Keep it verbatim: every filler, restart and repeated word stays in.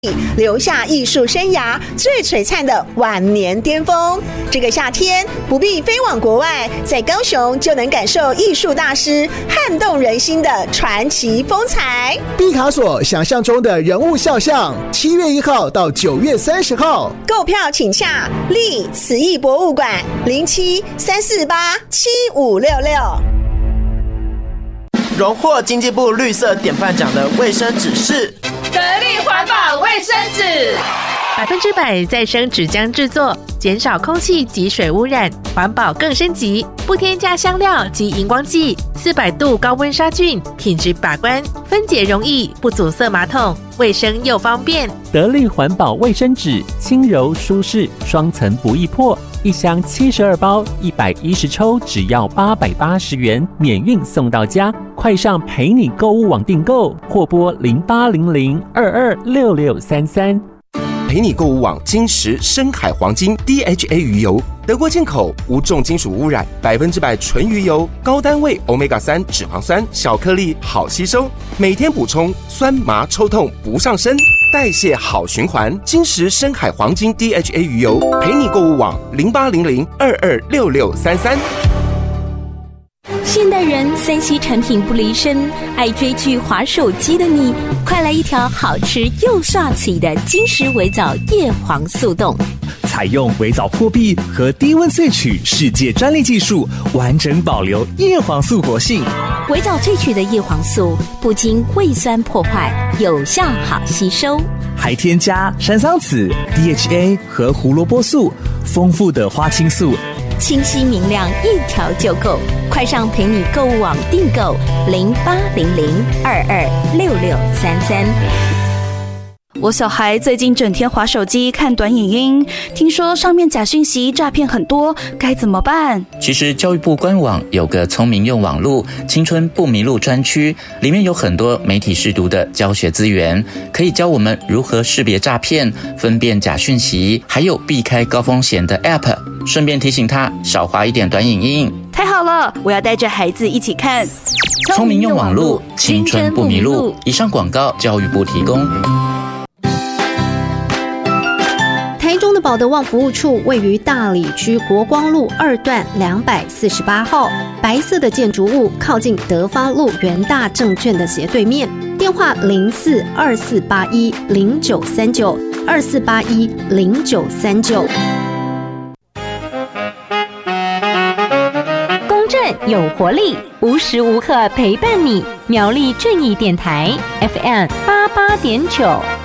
留下艺术生涯最璀璨的晚年巅峰。这个夏天不必飞往国外，在高雄就能感受艺术大师撼动人心的传奇风采。 毕卡索想象中的人物肖像，七月一号到九月三十号， 购票请洽立慈艺博物馆零七三四八七五六六。 荣获经济部绿色典范奖的卫生纸是得力环保卫生纸， 百分之百再生纸浆制作，减少空气及水污染，环保更升级，不添加香料及荧光剂，四百度高温杀菌，品质把关，分解容易，不阻塞马桶，卫生又方便。 得力环保卫生纸，轻柔舒适，双层不易破。一箱七十二包，一百一十抽，只要八百八十元，免运送到家。快上陪你购物网订购，或拨零八零零二二六六三三。 陪你购物网金石深海黄金 D H A 鱼油，德国进口，无重金属污染，百分之百纯鱼油，高单位 欧米伽三 脂肪酸，小颗粒好吸收，每天补充，酸麻抽痛不上身，代谢好循环。金石深海黄金 D H A 鱼油，陪你购物网零八零零二二六六三三。 现代人三 C 产品不离身，爱追剧滑手机的你，快来一条好吃又刷嘴的金石微藻叶黄素冻。 采用微藻破壁和低温萃取世界专利技术，完整保留叶黄素活性。 微藻萃取的叶黄素不经胃酸破坏，有效好吸收， 还添加山桑子、D H A 和胡萝卜素，丰富的花青素， 清晰明亮，一条就够。快上陪你购物网订购零八零零二二六六三三。 我小孩最近整天滑手机看短影音，听说上面假讯息诈骗很多，该怎么办？ 其实教育部官网有个聪明用网路青春不迷路专区，里面有很多媒体识读的教学资源，可以教我们如何识别诈骗，分辨假讯息，还有避开高风险的 App， 顺便提醒他少滑一点短影音。 太好了，我要带着孩子一起看聪明用网路青春不迷路。以上广告教育部提供。 台中的保德旺服务处位于大里区国光路二段两百四十八号，白色的建筑物靠近德发路元大证券的斜对面，电话零四二四八一零九三九二四八一零九三九。 公正有活力，无时无刻陪伴你。苗栗正义电台 F M 八八点九。